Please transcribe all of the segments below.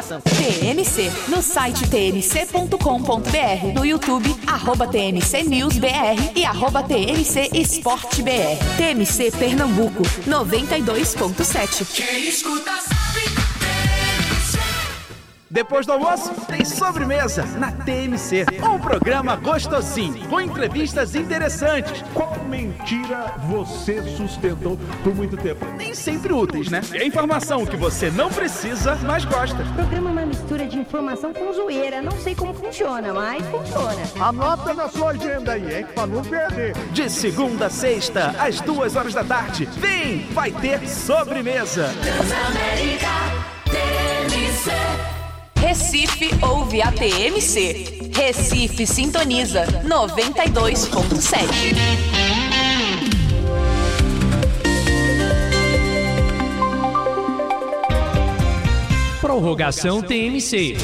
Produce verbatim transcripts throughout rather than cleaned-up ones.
informação. T M C, no site t m c ponto com ponto b r, no YouTube, arroba T M C News B R e arroba T M C Esporte B R. T M C Pernambuco, noventa e dois ponto sete. Quem escuta sabe. Depois do almoço, tem sobremesa na T M C. Um programa gostosinho, com entrevistas interessantes. Qual mentira você sustentou por muito tempo? Nem sempre úteis, né? É informação que você não precisa, mas gosta. O programa é uma mistura de informação com zoeira. Não sei como funciona, mas funciona. Anota na sua agenda aí, hein? Pra não perder. De segunda a sexta, às duas horas da tarde. Vem, vai ter sobremesa. Transamérica, T M C. Recife ouve a T M C. Recife sintoniza noventa e dois ponto sete. Prorrogação T M C.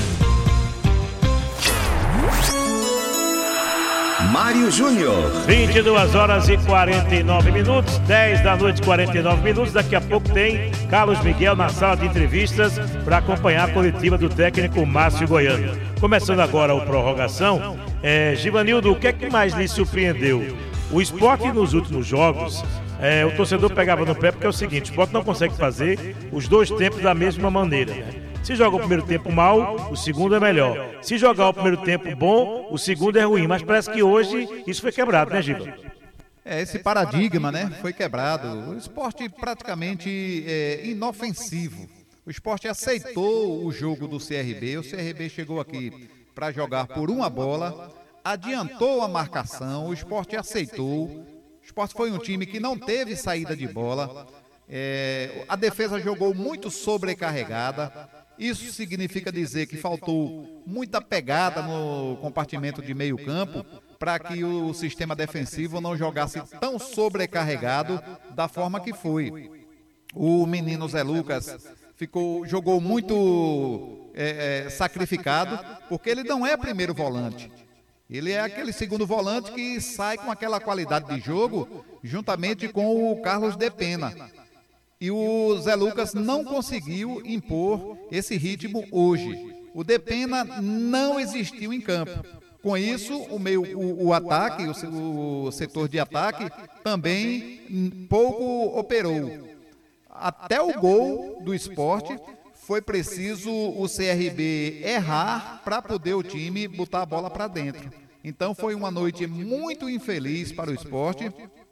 Mário Júnior. vinte e duas horas e quarenta e nove minutos, dez da noite, quarenta e nove minutos. Daqui a pouco tem Carlos Miguel na sala de entrevistas para acompanhar a coletiva do técnico Márcio Goiano. Começando agora o prorrogação, é, Givanildo, o que é que mais lhe surpreendeu? O Sport nos últimos jogos, é, o torcedor pegava no pé porque é o seguinte: o Sport não consegue fazer os dois tempos da mesma maneira, né? Se joga o primeiro tempo mal, o segundo é melhor. Se jogar o primeiro tempo bom, o segundo é ruim. Mas parece que hoje isso foi quebrado, né, Giba? É, esse paradigma, né, foi quebrado. O esporte praticamente é inofensivo. O esporte aceitou o jogo do C R B. O C R B chegou aqui para jogar por uma bola, adiantou a marcação, o esporte aceitou. O esporte foi um time que não teve saída de bola. É, a defesa jogou muito sobrecarregada. Isso significa dizer que faltou muita pegada no compartimento de meio campo para que o sistema defensivo não jogasse tão sobrecarregado da forma que foi. O menino Zé Lucas ficou, jogou muito é, é, sacrificado, porque ele não é primeiro volante. Ele é aquele segundo volante que sai com aquela qualidade de jogo juntamente com o Carlos de Pena. E o Zé Lucas não conseguiu impor esse ritmo hoje. O Depena não existiu em campo. Com isso, o, meio, o, o ataque, o, o setor de ataque, também pouco operou. Até o gol do Sport, foi preciso o C R B errar para poder o time botar a bola para dentro. Então foi uma noite muito infeliz para o Sport.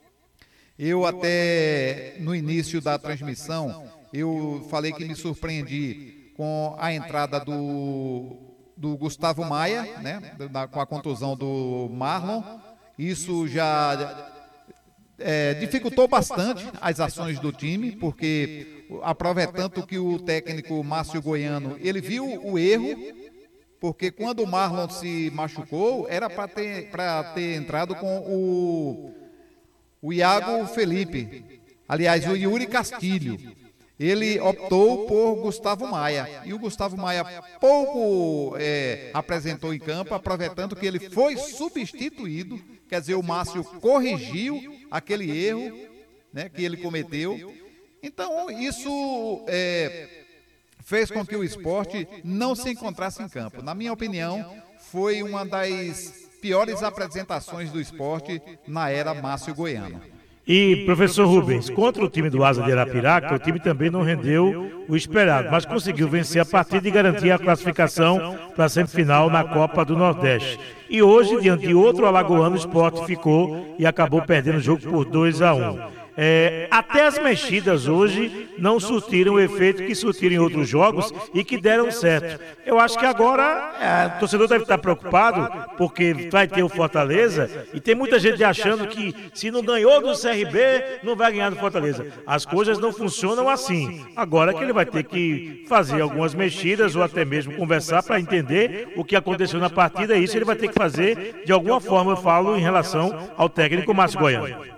Eu até no início da transmissão, eu falei que me surpreendi com a entrada do, do Gustavo Maia, né, da, com a contusão do Marlon. Isso já é, dificultou bastante as ações do time, porque aproveitando que o técnico Márcio Goiano, ele viu o erro, porque quando o Marlon se machucou, era para ter, para ter entrado com o... O Iago Felipe, aliás, o Yuri Castilho, ele optou por Gustavo Maia. E o Gustavo Maia pouco é, apresentou em campo, aproveitando que ele foi substituído. Quer dizer, o Márcio corrigiu aquele erro, né, que ele cometeu. Então, isso é, fez com que o esporte não se encontrasse em campo. Na minha opinião, foi uma das piores apresentações do esporte na era Márcio Goiano. E, professor Rubens, contra o time do Asa de Arapiraca, o time também não rendeu o esperado, mas conseguiu vencer a partida e garantir a classificação para a semifinal na Copa do Nordeste. E hoje, diante de outro alagoano, o Sport ficou e acabou perdendo o jogo por dois a um. É, até as mexidas hoje não surtiram o efeito que surtiram em outros jogos e que deram certo. Eu acho que agora é, o torcedor deve estar preocupado porque vai ter o Fortaleza e tem muita gente achando que se não ganhou do C R B, não vai ganhar do Fortaleza. As coisas não funcionam assim. Agora que ele vai ter que fazer algumas mexidas ou até mesmo conversar para entender o que aconteceu na partida, e isso ele vai ter que fazer de alguma forma, eu falo, em relação ao técnico Márcio Goiano.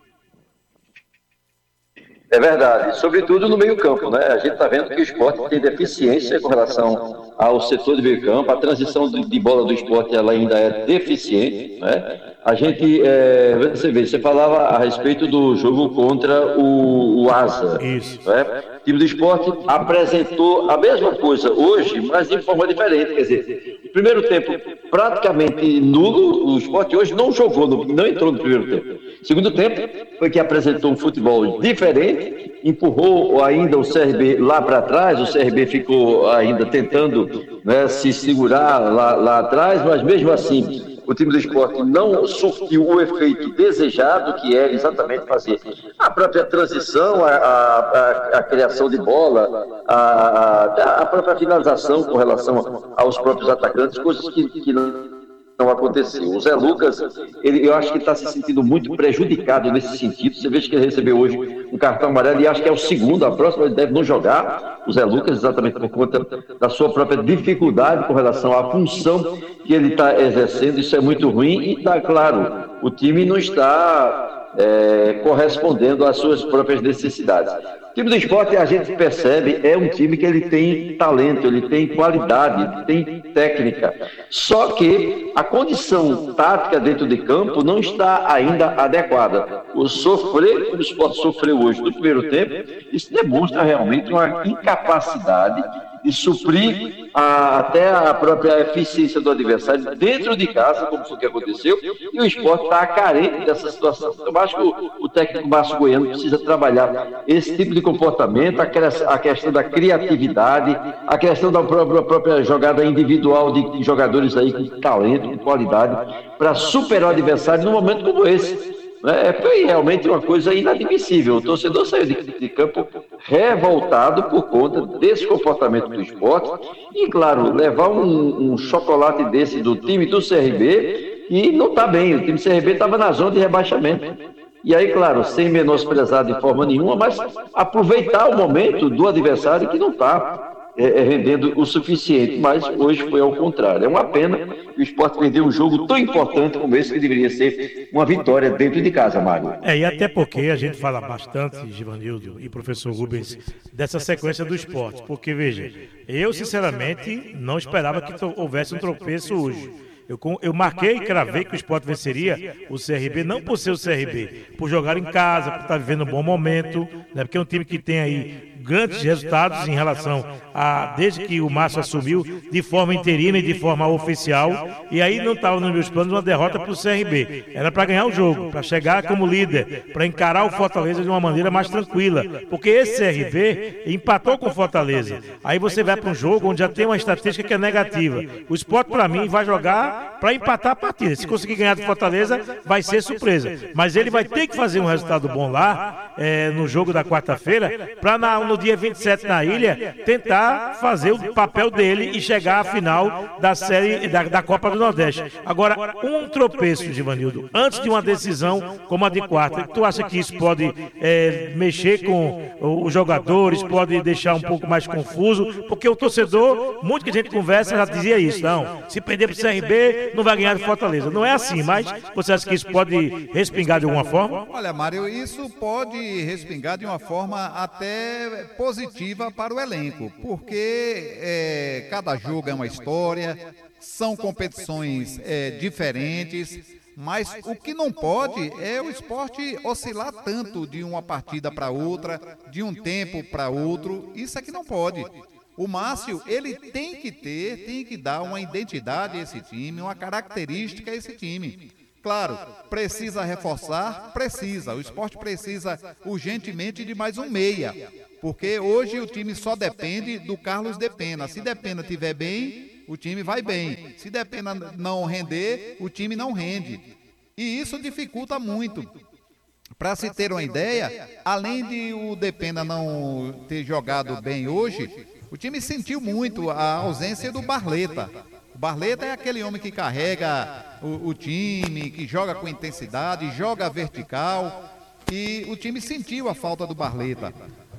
É verdade, sobretudo no meio-campo, né? A gente está vendo que o esporte tem deficiência com relação ao setor de meio-campo, a transição de, de bola do esporte ela ainda é deficiente, né? A gente, é, você vê, você falava a respeito do jogo contra o, o Asa. Isso. Né? time do Sport apresentou a mesma coisa hoje, mas de forma diferente. Quer dizer, no primeiro tempo praticamente nulo, o Sport hoje não jogou, não entrou no primeiro tempo. Segundo tempo foi que apresentou um futebol diferente, empurrou ainda o C R B lá para trás, o C R B ficou ainda tentando, né, se segurar lá, lá atrás, mas mesmo assim o time do Sport não surtiu o efeito desejado, que era exatamente fazer a própria transição, a, a, a criação de bola, a, a, a própria finalização com relação aos próprios atacantes, coisas que, que não, não aconteceu. O Zé Lucas, ele, eu acho que está se sentindo muito prejudicado nesse sentido. Você vê que ele recebeu hoje um cartão amarelo e acho que é o segundo, a próxima ele deve não jogar, o Zé Lucas, exatamente por conta da sua própria dificuldade com relação à função que ele está exercendo. Isso é muito ruim e está claro, o time não está é, correspondendo às suas próprias necessidades. O time do Sport, a gente percebe, é um time que ele tem talento, ele tem qualidade, ele tem técnica. Só que a condição tática dentro de campo não está ainda adequada. O sofrer, como o Sport sofreu hoje no primeiro tempo, isso demonstra realmente uma incapacidade de suprir a, até a própria eficiência do adversário dentro de casa, como foi o que aconteceu, e o Sport está carente dessa situação. Então, eu acho que o, o técnico Márcio Goiano precisa trabalhar esse tipo de comportamento, a, a questão da criatividade, a questão da própria, própria jogada individual de jogadores aí com talento, com qualidade, para superar o adversário num momento como esse. É, foi realmente uma coisa inadmissível. O torcedor saiu de, de campo revoltado por conta desse comportamento do Sport e, claro, levar um, um chocolate desse do time do C R B e não está bem. O time do C R B estava na zona de rebaixamento. E aí, claro, sem menosprezar de forma nenhuma, mas aproveitar o momento do adversário que não está é, rendendo o suficiente. Mas hoje foi ao contrário. É uma pena que o Sport perdeu um jogo tão importante como esse, que deveria ser uma vitória dentro de casa, Mário. É, e até porque a gente fala bastante, Givanildo e professor Rubens, dessa sequência do Sport. Porque, veja, eu sinceramente não esperava que houvesse um tropeço hoje. Eu, eu marquei e cravei que o Sport venceria o C R B, não por ser o C R B, por jogar em casa, por estar vivendo um bom momento, né, porque é um time que tem aí grandes resultados em relação a, desde que o Márcio assumiu, de forma interina e de forma oficial, e aí não estava nos meus planos uma derrota para o C R B. Era para ganhar o jogo, para chegar como líder, para encarar o Fortaleza de uma maneira mais tranquila, porque esse C R B empatou com o Fortaleza. Aí você vai para um jogo onde já tem uma estatística que é negativa. O Sport, para mim, vai jogar para empatar a partida. Se conseguir ganhar do Fortaleza, vai ser surpresa. Mas ele vai ter que fazer um resultado bom lá, é, no jogo da quarta-feira, para no dia vinte e sete na Ilha, tentar fazer o papel dele e chegar à final da série da, da Copa do Nordeste. Agora, um tropeço, Givanildo, antes de uma decisão como a de quarta, tu acha que isso pode é, mexer com os jogadores, pode deixar um pouco mais confuso? Porque o torcedor, muito que a gente conversa, já dizia isso. Não, se perder para o C R B, não vai ganhar do Fortaleza. Não é assim, mas você acha que isso pode respingar de alguma forma? Olha, Mário, isso pode respingar de uma forma até positiva para o elenco, porque é, cada jogo é uma história, são competições é, diferentes, mas o que não pode é o Sport oscilar tanto de uma partida para outra, de um tempo para outro. Isso é que não pode. O Márcio, ele tem que ter, tem que dar uma identidade a esse time, uma característica a esse time. Claro, precisa reforçar? Precisa. O Sport precisa urgentemente de mais um meia, porque hoje o time só depende do Carlos Depena. Se Depena estiver bem, o time vai bem. Se Depena não render, o time não rende. E isso dificulta muito. Para se ter uma ideia, além de o Depena não ter jogado bem hoje, o time sentiu muito a ausência do Barleta. O Barleta é aquele homem que carrega o, o time, que joga com intensidade, joga vertical, e o time sentiu a falta do Barleta.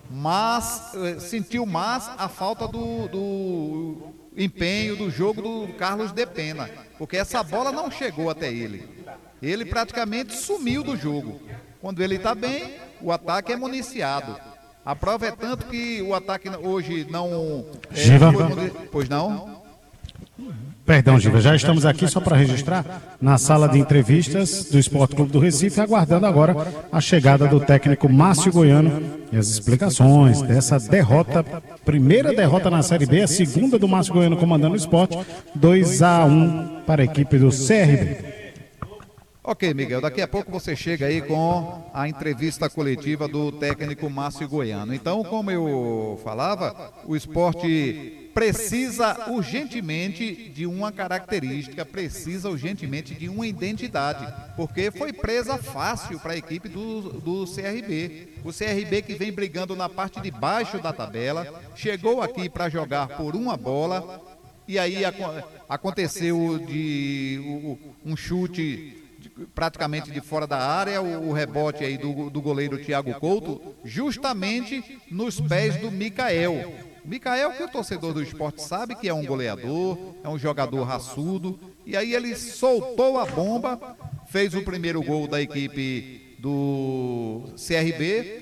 Mas eh, sentiu mais a falta do, do empenho do jogo do Carlos Depena, porque essa bola não chegou até ele. Ele praticamente sumiu do jogo. Quando ele está bem, o ataque é municiado. A prova é tanto que o ataque hoje não... É, foi, pois não? Perdão, Giva, já estamos aqui só para registrar na sala de entrevistas do Esporte Clube do Recife, aguardando agora a chegada do técnico Márcio Goiano e as explicações dessa derrota, primeira derrota na Série B, a segunda do Márcio Goiano comandando o esporte, dois a um para a equipe do C R B. Ok, Miguel, daqui a pouco você chega aí com a entrevista coletiva do técnico Márcio Goiano. Então, como eu falava, o esporte precisa urgentemente de uma característica, precisa urgentemente de uma identidade, porque foi presa fácil para a equipe do, do C R B. O C R B que vem brigando na parte de baixo da tabela, chegou aqui para jogar por uma bola, e aí ac aconteceu de um chute praticamente de fora da área, o, o rebote aí do, do goleiro Thiago Couto, justamente nos pés do Micael. Micael, que o torcedor do esporte sabe que é um goleador, é um jogador raçudo, e aí ele soltou a bomba, fez o primeiro gol da equipe do C R B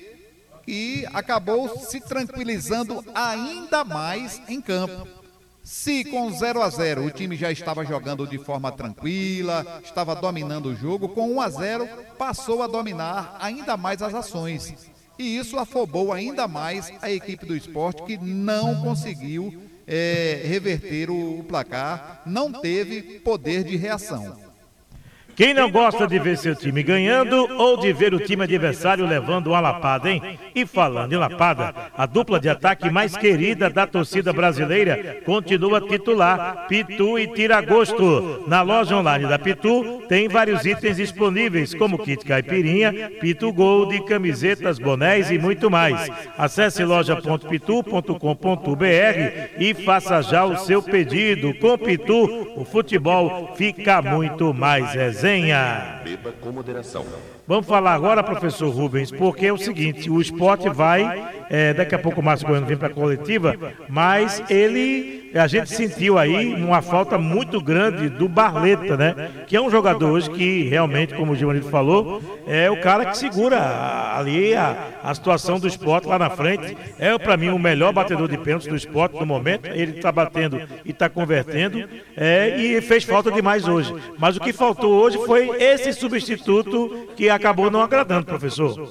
e acabou se tranquilizando ainda mais em campo. Se com zero a zero o time já estava jogando de forma tranquila, estava dominando o jogo, com um a zero passou a dominar ainda mais as ações. E isso afobou ainda mais a equipe do esporte, que não conseguiu é, reverter o, o placar, não teve poder de reação. Quem não gosta de ver seu time ganhando ou de ver o time adversário levando uma lapada, hein? E falando em lapada, a dupla de ataque mais querida da torcida brasileira continua titular, Pitu e Tiragosto. Na loja online da Pitu tem vários itens disponíveis, como kit caipirinha, Pitu Gold, camisetas, bonés e muito mais. Acesse loja ponto pitu ponto com ponto br e faça já o seu pedido. Com Pitu, o futebol fica muito mais resenha. Beba com moderação. Vamos falar agora, professor Rubens, porque é o seguinte, o esporte vai, é, daqui a pouco o Márcio Goiano vem para a coletiva, mas ele, a gente sentiu aí uma falta muito grande do Barleta, né? Que é um jogador hoje que realmente, como o Givanildo falou, é o cara que segura ali a, a situação do esporte lá na frente. É, para mim, o melhor batedor de pênaltis do esporte no momento. Ele está batendo e está convertendo, é, e fez falta demais hoje. Mas o que faltou hoje foi esse substituto que acabou não agradando, professor.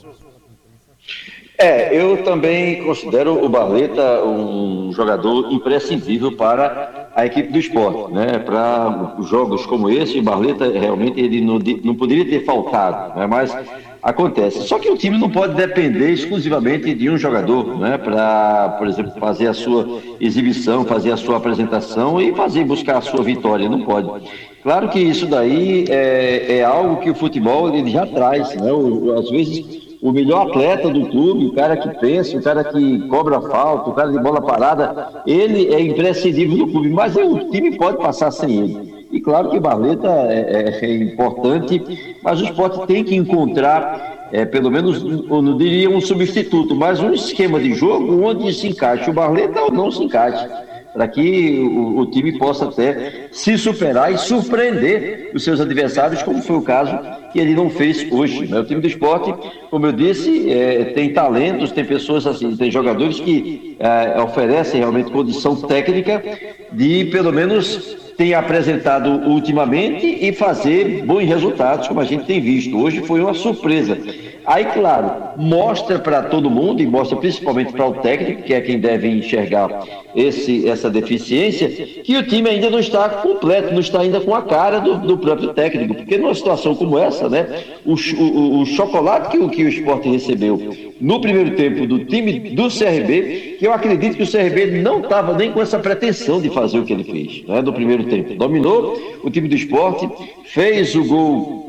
É, eu também considero o Barleta um jogador imprescindível para a equipe do esporte, né? Para jogos como esse, o Barleta realmente ele não, não poderia ter faltado, né? Mas acontece. Só que o time não pode depender exclusivamente de um jogador, né? Para, por exemplo, fazer a sua exibição, fazer a sua apresentação e fazer buscar a sua vitória, não pode. Claro que isso daí é, é algo que o futebol ele já traz, né? O, às vezes o melhor atleta do clube, o cara que pensa, o cara que cobra falta, o cara de bola parada, ele é imprescindível do clube, mas o time pode passar sem ele. E claro que Barleta é, é, é importante, mas o esporte tem que encontrar, é, pelo menos, eu não diria um substituto, mas um esquema de jogo onde se encaixe o Barleta ou não se encaixe, para que o, o time possa até se superar e surpreender os seus adversários, como foi o caso que ele não fez hoje, né? O time do esporte, como eu disse, é, tem talentos, tem pessoas assim, tem jogadores que é, oferecem realmente condição técnica de, pelo menos, tem apresentado ultimamente e fazer bons resultados, como a gente tem visto. Hoje foi uma surpresa. Aí, claro, mostra para todo mundo e mostra principalmente para o técnico, que é quem deve enxergar esse, essa deficiência, que o time ainda não está completo, não está ainda com a cara do, do próprio técnico, porque numa situação como essa, né, o, o, o chocolate que o, que o esporte recebeu no primeiro tempo do time do C R B, que eu acredito que o C R B não estava nem com essa pretensão de fazer o que ele fez, né, no primeiro tempo. Dominou o time do esporte, fez o gol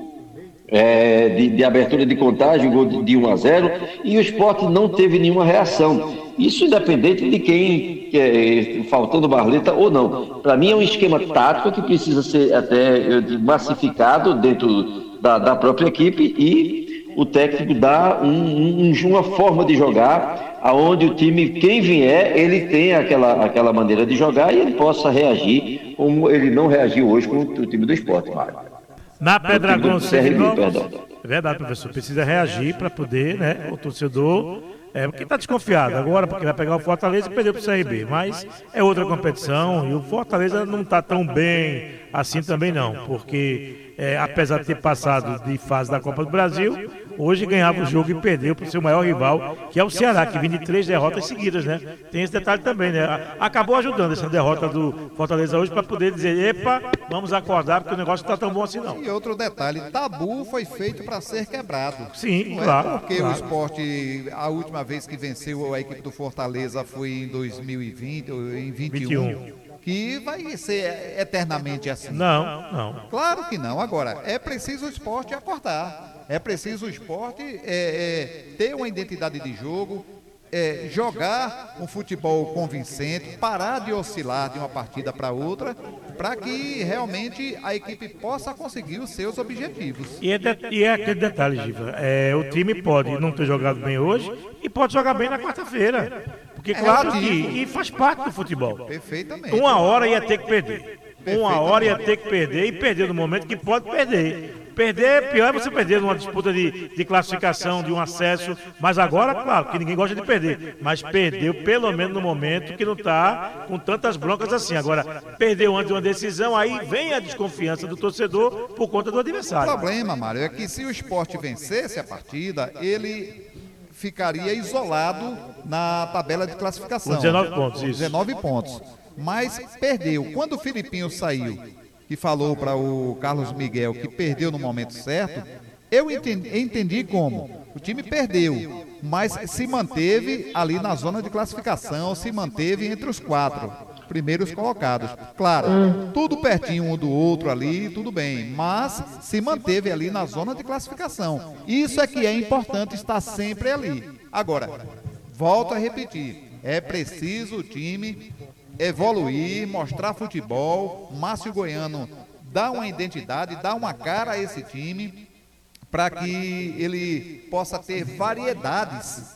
É, de, de abertura de contagem, gol de, de um a zero, e o esporte não teve nenhuma reação. Isso independente de quem, que é, faltando Barleta ou não. Para mim é um esquema tático que precisa ser até massificado dentro da, da própria equipe, e o técnico dá um, um, uma forma de jogar aonde o time, quem vier, ele tem aquela, aquela maneira de jogar e ele possa reagir como ele não reagiu hoje com o time do esporte, Mário. Na Pedragão, é verdade, professor, precisa reagir para poder, né, o torcedor É, porque está desconfiado agora, porque vai pegar o Fortaleza e perdeu para o C R B. Mas é outra competição e o Fortaleza não está tão bem assim também não. Porque, é, apesar de ter passado de fase da Copa do Brasil, hoje ganhava o jogo e perdeu para o seu maior rival, que é o Ceará, que vem de três derrotas seguidas, né? Tem esse detalhe também, né? Acabou ajudando essa derrota do Fortaleza hoje para poder dizer, epa, vamos acordar, porque o negócio não está tão bom assim não. E outro detalhe, tabu foi feito para ser quebrado. Sim, não claro. É porque claro. o Sport, a última vez que venceu a equipe do Fortaleza foi em dois mil e vinte, ou em vinte e um. vinte e um. Que vai ser eternamente assim. Não, não. Claro que não. Agora, é preciso o esporte acordar. É preciso o esporte é, é, ter uma identidade de jogo, é, jogar um futebol convincente, parar de oscilar de uma partida para outra, para que realmente a equipe possa conseguir os seus objetivos. E é, de, e é aquele detalhe, Giva. É, o time pode não ter jogado bem hoje e pode jogar bem na quarta-feira. Porque, claro que e faz parte do futebol. Perfeitamente. Uma hora ia ter que perder. Uma hora ia ter que perder e perder no momento que pode perder. Perder, pior é você perder numa disputa de, de classificação, de um acesso. Mas agora, claro, que ninguém gosta de perder. Mas perdeu pelo menos no momento que não está com tantas broncas assim. Agora, perdeu antes de uma decisão, aí vem a desconfiança do torcedor por conta do adversário. O problema, Mário, é que se o Sport vencesse a partida, ele ficaria isolado na tabela de classificação. Com dezenove pontos, isso. dezenove pontos. Mas perdeu. Quando o Filipinho saiu e falou para o Carlos Miguel que perdeu no momento certo, eu entendi, entendi como. O time perdeu, mas se manteve ali na zona de classificação, se manteve entre os quatro primeiros colocados. Claro, tudo pertinho um do outro ali, tudo bem, mas se manteve ali na zona de classificação. Isso é que é importante, estar sempre ali. Agora, volto a repetir, é preciso o time evoluir, mostrar futebol. Márcio Goiano dá uma identidade, dá uma cara a esse time, para que ele possa ter variedades,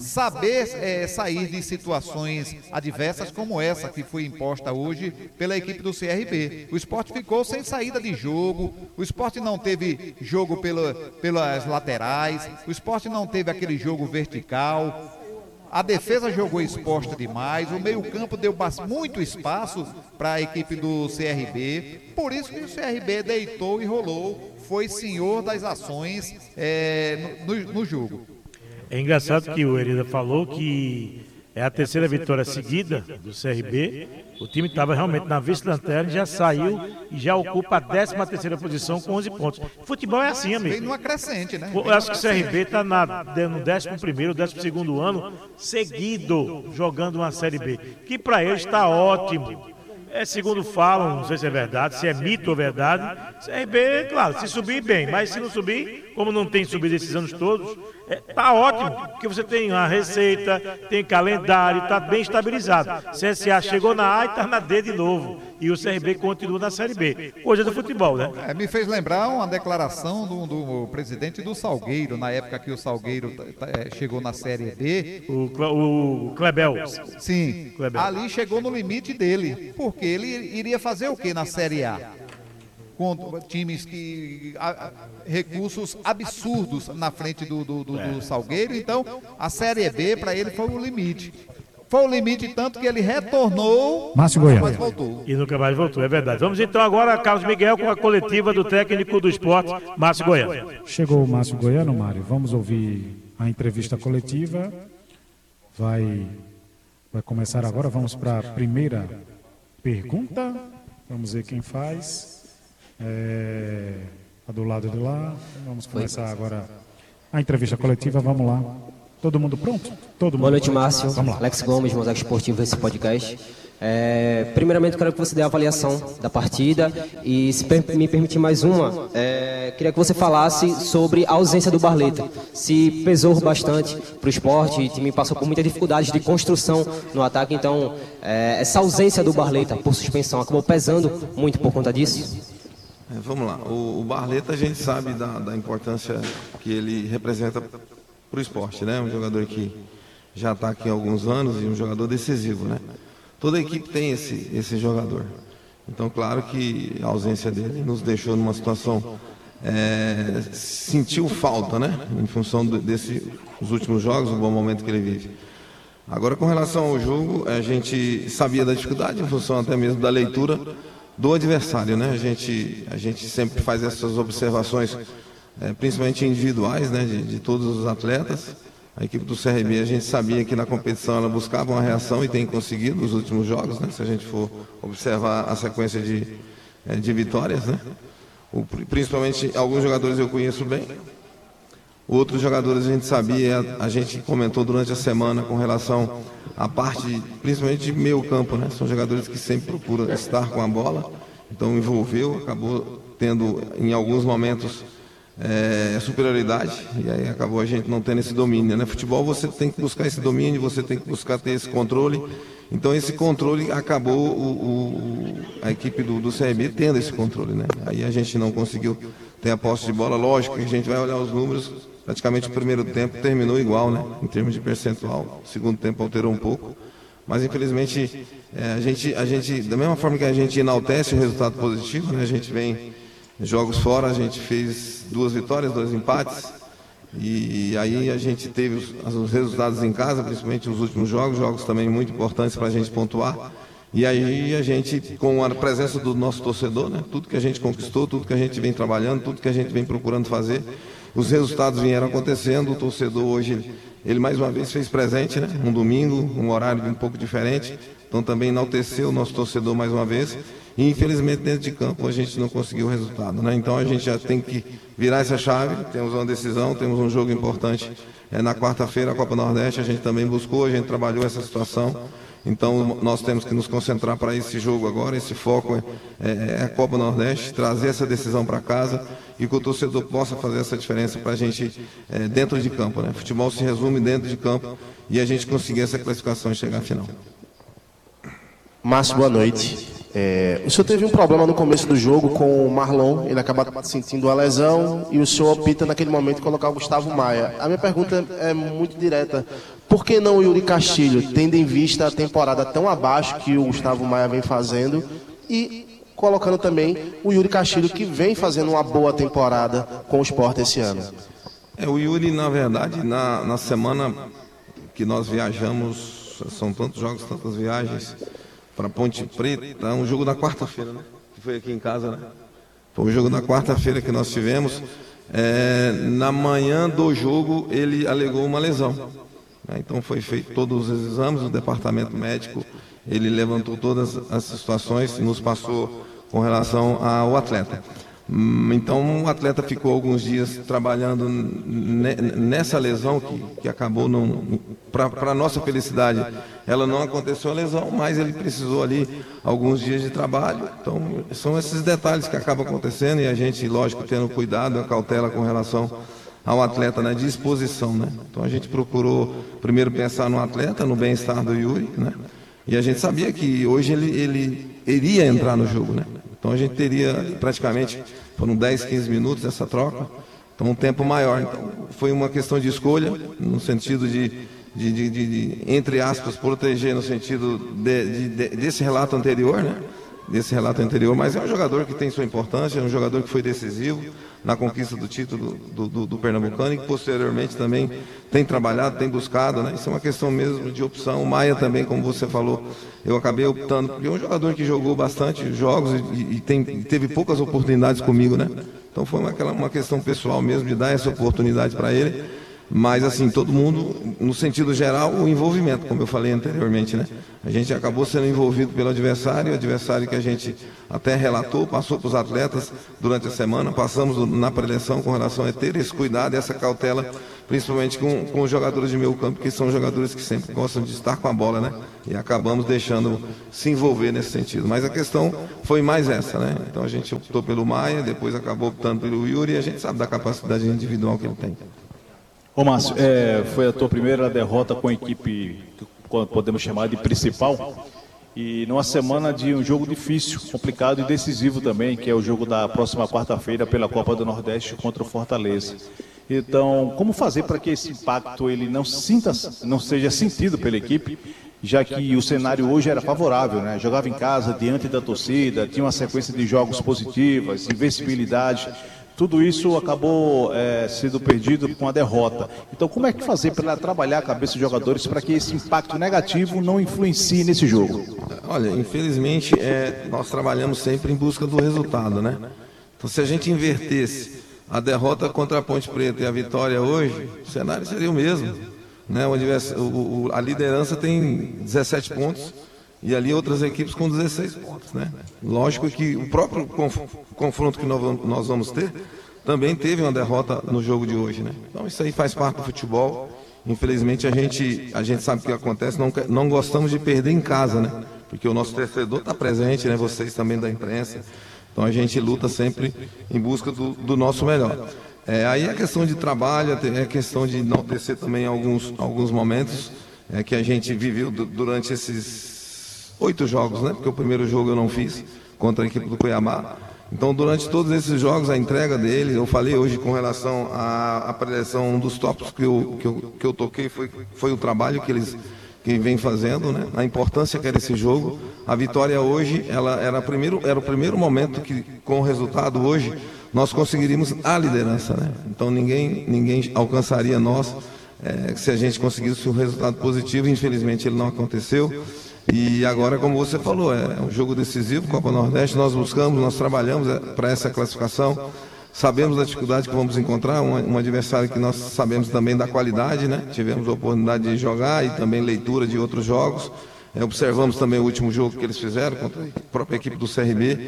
saber é, sair de situações adversas como essa que foi imposta hoje pela equipe do C R B. O Sport ficou sem saída de jogo, o Sport não teve jogo pela, pelas laterais, o Sport não teve aquele jogo vertical. A defesa jogou exposta demais, o meio-campo deu muito espaço para a equipe do C R B, por isso que o C R B deitou e rolou, foi senhor das ações é, no, no, no jogo. É engraçado que o Herida falou que é a terceira vitória seguida do C R B. O time estava realmente na vice-lanterna, já saiu e já ocupa a décima terceira posição com onze pontos. Futebol é assim, amigo. Vem numa crescente, né? Eu acho que o C R B está no décimo primeiro, décimo segundo ano seguido jogando uma Série B, que para ele está ótimo. É, segundo falam, não sei se é verdade, se é mito ou verdade, C R B, claro, se subir bem, mas se não subir, como não tem subido esses anos todos, é, tá ótimo, porque você tem a receita, tem calendário, tá bem estabilizado. C S A chegou na A e tá na D de novo, e o C R B continua na Série B. Hoje é do futebol, né? É, me fez lembrar uma declaração do, do presidente do Salgueiro, na época que o Salgueiro é, chegou na Série B. O, o Clebel. Sim, Clebel. Ali chegou no limite dele, porque ele iria fazer o que na Série A? Com times que... A, recursos absurdos na frente do, do, do, do Salgueiro, então a Série B para ele foi o limite. Foi o limite tanto que ele retornou, Márcio Goiano. mas voltou. E nunca mais voltou, é verdade. Vamos então agora a Carlos Miguel com a coletiva do técnico do esporte, Márcio Goiano. Chegou o Márcio Goiano, Mário. Vamos ouvir a entrevista coletiva. Vai, vai começar agora. Vamos para a primeira pergunta. Vamos ver quem faz. É, tá do lado de lá. Vamos começar agora a entrevista coletiva. Vamos lá. Todo mundo pronto? Todo mundo Boa noite, pronto? Márcio. Vamos lá. Alex Gomes, Mosaico Esportivo, esse podcast. É, primeiramente, quero que você dê a avaliação da partida e, se per me permitir mais uma, é, queria que você falasse sobre a ausência do Barleta. Se pesou bastante para o esporte, o time passou por muitas dificuldades de construção no ataque, então é, essa ausência do Barleta por suspensão acabou pesando muito por conta disso? É, vamos lá, o, o Barleta a gente sabe da, da importância que ele representa para o esporte, né? Um jogador que já está aqui há alguns anos e um jogador decisivo, né? Toda a equipe tem esse, esse jogador. Então, claro que a ausência dele nos deixou numa situação é, sentiu falta, né? Em função desses últimos jogos, o bom momento que ele vive. Agora, com relação ao jogo, a gente sabia da dificuldade, em função até mesmo da leitura do adversário, né? A gente, a gente sempre faz essas observações, é, principalmente individuais, né? De, de todos os atletas. A equipe do C R B, a gente sabia que na competição ela buscava uma reação e tem conseguido nos últimos jogos, né? Se a gente for observar a sequência de, de vitórias, né? O, principalmente alguns jogadores eu conheço bem, outros jogadores a gente sabia, a gente comentou durante a semana com relação à parte, principalmente de meio campo, né? São jogadores que sempre procuram estar com a bola, então envolveu, acabou tendo em alguns momentos É, superioridade, e aí acabou a gente não tendo esse domínio, né? Futebol você tem que buscar esse domínio, você tem que buscar ter esse controle, então esse controle acabou o, o, a equipe do, do C R B tendo esse controle, né? Aí a gente não conseguiu ter a posse de bola, lógico que a gente vai olhar os números, praticamente o primeiro tempo terminou igual, né? Em termos de percentual, o segundo tempo alterou um pouco, mas infelizmente é, a, gente, a gente, da mesma forma que a gente enaltece o resultado positivo, né? A gente vem jogos fora, a gente fez duas vitórias, dois empates, e aí a gente teve os, os resultados em casa, principalmente os últimos jogos, jogos também muito importantes para a gente pontuar, e aí a gente, com a presença do nosso torcedor, né, tudo que a gente conquistou, tudo que a gente vem trabalhando, tudo que a gente vem procurando fazer, os resultados vieram acontecendo, o torcedor hoje, ele mais uma vez fez presente, né, um domingo, um horário um pouco diferente, então também enalteceu o nosso torcedor mais uma vez. E infelizmente dentro de campo a gente não conseguiu o resultado, né? Então a gente já tem que virar essa chave, temos uma decisão, temos um jogo importante é, na quarta-feira, a Copa Nordeste, a gente também buscou, a gente trabalhou essa situação, então nós temos que nos concentrar para esse jogo agora, esse foco é, é a Copa Nordeste, trazer essa decisão para casa e que o torcedor possa fazer essa diferença para a gente é, dentro de campo, né? Futebol se resume dentro de campo e a gente conseguir essa classificação e chegar à final. Márcio, boa noite. É, o senhor teve um problema no começo do jogo com o Marlon, ele acaba sentindo uma lesão e o senhor opta naquele momento colocar o Gustavo Maia. A minha pergunta é muito direta. Por que não o Yuri Castilho, tendo em vista a temporada tão abaixo que o Gustavo Maia vem fazendo e colocando também o Yuri Castilho, que vem fazendo uma boa temporada com o Sport esse ano? É, o Yuri, na verdade, na, na semana que nós viajamos, são tantos jogos, tantas viagens, para Ponte Preta, um jogo da quarta-feira, né? Que foi aqui em casa, né? Foi o jogo da quarta-feira que nós tivemos. É, na manhã do jogo, ele alegou uma lesão. Né? Então, foi feito todos os exames, o departamento médico, ele levantou todas as situações e nos passou com relação ao atleta. Então, o atleta ficou alguns dias trabalhando nessa lesão que, que acabou, para a nossa felicidade, ela não aconteceu a lesão, mas ele precisou ali alguns dias de trabalho. Então, são esses detalhes que acabam acontecendo e a gente, lógico, tendo cuidado, a cautela com relação ao atleta, né, de exposição, né? Então, a gente procurou primeiro pensar no atleta, no bem-estar do Yuri, né? E a gente sabia que hoje ele, ele iria entrar no jogo, né? Então a gente teria praticamente, foram dez, quinze minutos essa troca, então um tempo maior. Então foi uma questão de escolha, no sentido de, de, de, de, de entre aspas, proteger no sentido de, de, de, desse relato anterior, né? Desse relato anterior, mas é um jogador que tem sua importância, é um jogador que foi decisivo na conquista do título do, do, do Pernambucano e que posteriormente também tem trabalhado, tem buscado, né? Isso é uma questão mesmo de opção. O Maia também, como você falou, eu acabei optando, porque é um jogador que jogou bastante jogos e, e, tem, e teve poucas oportunidades comigo, né? Então foi uma, uma questão pessoal mesmo de dar essa oportunidade para ele. Mas, assim, todo mundo, no sentido geral, o envolvimento, como eu falei anteriormente, né? A gente acabou sendo envolvido pelo adversário, o adversário que a gente até relatou, passou para os atletas durante a semana, passamos na preleção com relação a ter esse cuidado, essa cautela, principalmente com, com os jogadores de meio campo, que são jogadores que sempre gostam de estar com a bola, né? E acabamos deixando se envolver nesse sentido. Mas a questão foi mais essa, né? Então a gente optou pelo Maia, depois acabou optando pelo Yuri, e a gente sabe da capacidade individual que ele tem. Ô Márcio, é, foi a tua primeira derrota com a equipe que podemos chamar de principal e numa semana de um jogo difícil, complicado e decisivo também, que é o jogo da próxima quarta-feira pela Copa do Nordeste contra o Fortaleza. Então, como fazer para que esse impacto ele não, sinta, não seja sentido pela equipe, já que o cenário hoje era favorável, né? Jogava em casa, diante da torcida, tinha uma sequência de jogos positivas, invencibilidade. tudo isso acabou é, sendo perdido com a derrota. Então, como é que fazer para trabalhar a cabeça dos jogadores para que esse impacto negativo não influencie nesse jogo? Olha, infelizmente, é, nós trabalhamos sempre em busca do resultado, né? Então, se a gente invertesse a derrota contra a Ponte Preta e a vitória hoje, o cenário seria o mesmo, né? O, o, a liderança tem dezessete pontos e ali outras equipes com dezesseis pontos, né? Lógico que o próprio conf, confronto que nós vamos ter também teve uma derrota no jogo de hoje, né? Então isso aí faz parte do futebol. Infelizmente a gente, a gente sabe o que acontece, não, não gostamos de perder em casa, né? Porque o nosso torcedor está presente, né? Vocês também da imprensa. Então a gente luta sempre em busca do, do nosso melhor. É, aí é questão de trabalho, é questão de enaltecer também alguns, alguns momentos é, que a gente viveu durante esses oito jogos, né? Porque o primeiro jogo eu não fiz contra a equipe do Cuiabá. Então, durante todos esses jogos, a entrega deles, eu falei hoje com relação à, à preleção, um dos tópicos que eu, que eu, que eu toquei foi, foi o trabalho que eles que vem fazendo, né? A importância que era esse jogo. A vitória hoje, ela era, primeiro, era o primeiro momento que, com o resultado hoje, nós conseguiríamos a liderança, né? Então, ninguém, ninguém alcançaria nós é, se a gente conseguisse um resultado positivo. Infelizmente, ele não aconteceu. E agora, como você falou, é um jogo decisivo, Copa Nordeste, nós buscamos, nós trabalhamos para essa classificação, sabemos da dificuldade que vamos encontrar, um, um adversário que nós sabemos também da qualidade, né? Tivemos a oportunidade de jogar e também leitura de outros jogos, é, observamos também o último jogo que eles fizeram contra a própria equipe do C R B,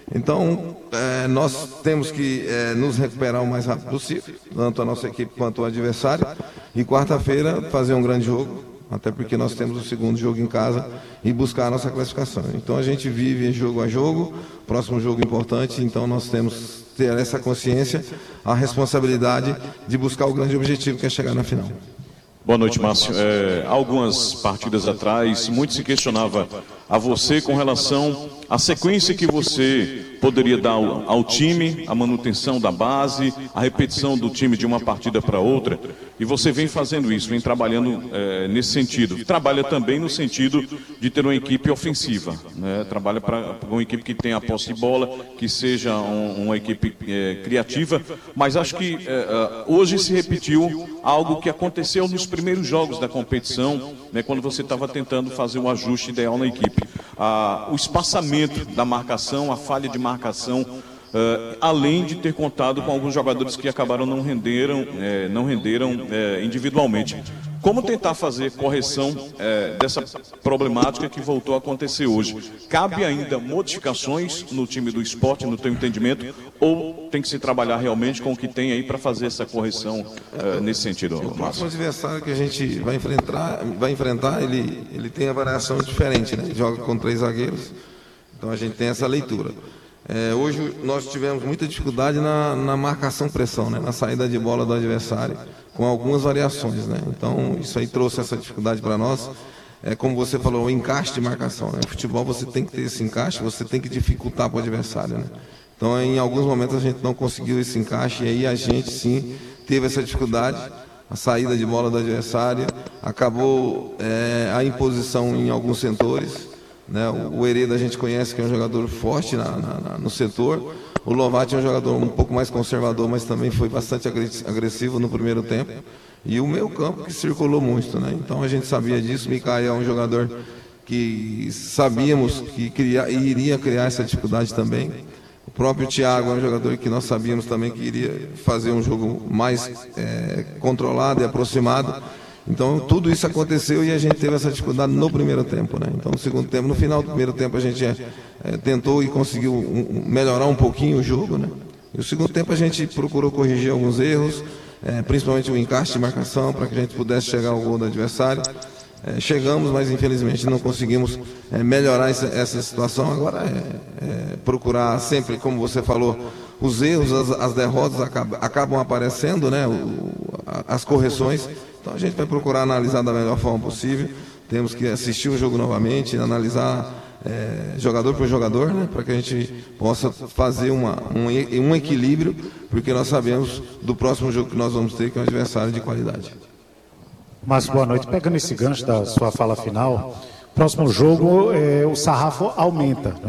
então é, nós temos que é, nos recuperar o mais rápido possível, tanto a nossa equipe quanto o adversário, e quarta-feira fazer um grande jogo, até porque nós temos o segundo jogo em casa e buscar a nossa classificação. Então a gente vive jogo a jogo, próximo jogo importante, então nós temos que ter essa consciência, a responsabilidade de buscar o grande objetivo que é chegar na final. Boa noite, Márcio. É, algumas partidas atrás, muito se questionava a você com relação à sequência que você poderia dar ao, ao time, a manutenção da base, a repetição do time de uma partida para outra. E você vem fazendo isso, vem trabalhando é, nesse sentido. Trabalha também no sentido de ter uma equipe ofensiva, né? Trabalha para uma equipe que tenha a posse de bola, que seja um, uma equipe é, criativa. Mas acho que é, hoje se repetiu algo que aconteceu nos primeiros jogos da competição, né, quando você estava tentando fazer o ajuste ideal na equipe. Ah, o espaçamento da marcação, a falha de marcação, uh, além de ter contado com alguns jogadores que acabaram não renderam, eh, não renderam eh, individualmente. Como tentar fazer correção eh, dessa problemática que voltou a acontecer hoje? Cabe ainda modificações no time do esporte, no teu entendimento, ou tem que se trabalhar realmente com o que tem aí para fazer essa correção eh, nesse sentido? O próximo adversário que a gente vai enfrentar, vai enfrentar ele, ele tem a variação diferente, né? Ele joga com três zagueiros, então a gente tem essa leitura. É, hoje nós tivemos muita dificuldade na, na marcação-pressão, né? Na saída de bola do adversário, com algumas variações, né? Então isso aí trouxe essa dificuldade para nós. É como você falou, o encaixe de marcação, né? No futebol você tem que ter esse encaixe, você tem que dificultar para o adversário, né? Então em alguns momentos a gente não conseguiu esse encaixe e aí a gente sim teve essa dificuldade. A saída de bola do adversário, acabou é, a imposição em alguns setores, né? O Hereda a gente conhece que é um jogador forte na, na, no setor. O Lovati é um jogador um pouco mais conservador, mas também foi bastante agressivo no primeiro tempo. E o meio campo que circulou muito, né? Então a gente sabia disso. O Micael é um jogador que sabíamos que queria, iria criar essa dificuldade também. O próprio Thiago é um jogador que nós sabíamos também que iria fazer um jogo mais é, controlado e aproximado. Então tudo isso aconteceu e a gente teve essa dificuldade no primeiro tempo, né? Então no segundo tempo, no final do primeiro tempo a gente é, é, tentou e conseguiu um, melhorar um pouquinho o jogo, né? E no segundo tempo a gente procurou corrigir alguns erros, é, principalmente o encaixe de marcação para que a gente pudesse chegar ao gol do adversário. É, chegamos, mas infelizmente não conseguimos é, melhorar essa, essa situação. Agora é, é procurar sempre, como você falou, os erros, as, as derrotas acabam, acabam aparecendo, né? O, as correções. Então a gente vai procurar analisar da melhor forma possível. Temos que assistir o jogo novamente, analisar é, jogador por jogador, né, para que a gente possa fazer uma, um, um equilíbrio, porque nós sabemos do próximo jogo que nós vamos ter, que é um adversário de qualidade. Mas boa noite. Pegando esse gancho da sua fala final, próximo jogo é, o sarrafo aumenta, né?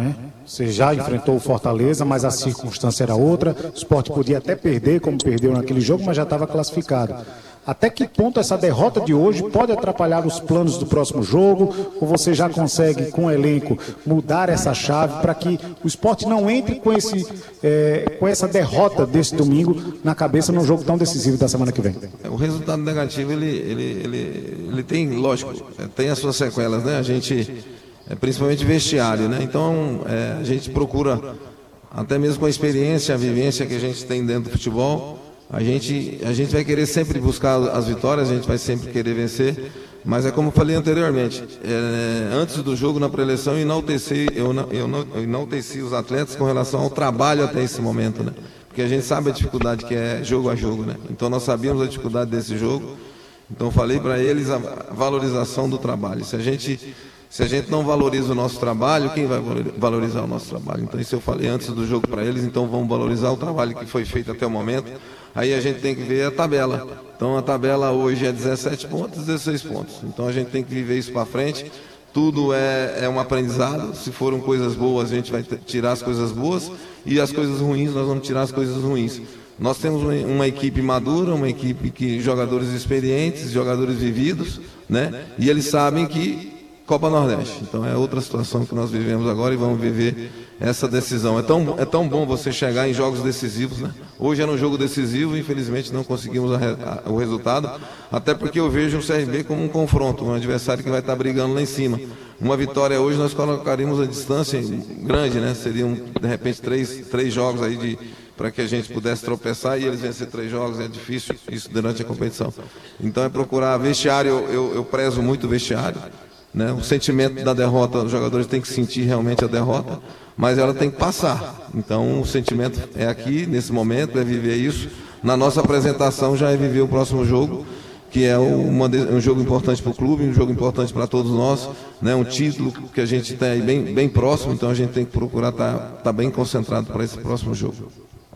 Você já enfrentou o Fortaleza, mas a circunstância era outra. O Sport podia até perder, como perdeu naquele jogo, mas já estava classificado. Até que ponto essa derrota de hoje pode atrapalhar os planos do próximo jogo? Ou você já consegue, com o elenco, mudar essa chave para que o Sport não entre com, esse, é, com essa derrota desse domingo na cabeça num jogo tão decisivo da semana que vem? O resultado negativo, ele, ele, ele, ele tem, lógico, tem as suas sequelas, né? A gente, é, principalmente vestiário, né? Então, é, a gente procura, até mesmo com a experiência, a vivência que a gente tem dentro do futebol, A gente, a gente vai querer sempre buscar as vitórias, a gente vai sempre querer vencer, mas é como eu falei anteriormente, é, antes do jogo, na pré-eleição, eu enalteci, eu, eu, eu enalteci os atletas com relação ao trabalho até esse momento, né? Porque a gente sabe a dificuldade que é jogo a jogo, né? Então nós sabíamos a dificuldade desse jogo, então eu falei para eles a valorização do trabalho. Se a gente... Se a gente não valoriza o nosso trabalho, quem vai valorizar o nosso trabalho? Então isso eu falei antes do jogo para eles, então vamos valorizar o trabalho que foi feito até o momento. Aí a gente tem que ver a tabela. Então a tabela hoje é dezessete pontos, dezesseis pontos. Então a gente tem que viver isso para frente. Tudo é, é um aprendizado. Se foram coisas boas, a gente vai tirar as coisas boas, e as coisas ruins, nós vamos tirar as coisas ruins. Nós temos uma, uma equipe madura, uma equipe que jogadores experientes, jogadores vividos, né? E eles sabem que Copa Nordeste. Então é outra situação que nós vivemos agora e vamos viver essa decisão. É tão, é tão bom você chegar em jogos decisivos, né? Hoje era um jogo decisivo, infelizmente não conseguimos a, a, o resultado, até porque eu vejo o C R B como um confronto, um adversário que vai estar brigando lá em cima. Uma vitória hoje nós colocaríamos a distância grande, né? Seriam de repente três, três jogos aí de para que a gente pudesse tropeçar, e eles vencer três jogos, é difícil isso durante a competição. Então é procurar vestiário, eu, eu, eu prezo muito o vestiário. Né? O sentimento da derrota, os jogadores têm que sentir realmente a derrota, mas ela tem que passar. Então o sentimento é aqui, nesse momento, é viver isso. Na nossa apresentação já é viver o próximo jogo, que é uma de, um jogo importante para o clube, um jogo importante para todos nós, né? Um título que a gente tem aí bem, bem próximo, então a gente tem que procurar estar tá, tá bem concentrado para esse próximo jogo.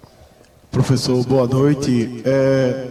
Professor, boa noite. É...